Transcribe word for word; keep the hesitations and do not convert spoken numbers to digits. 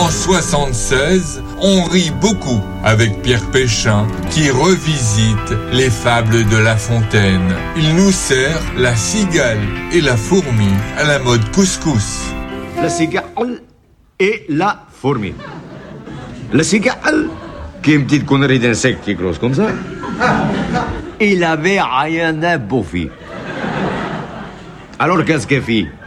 En soixante-seize, on rit beaucoup avec Pierre Péchin qui revisite les fables de La Fontaine. Il nous sert la cigale et la fourmi à la mode couscous. La cigale et la fourmi. La cigale, qui est une petite connerie d'insecte qui est grosse comme ça, il avait rien à bouffer. Alors qu'est-ce qu'elle fit?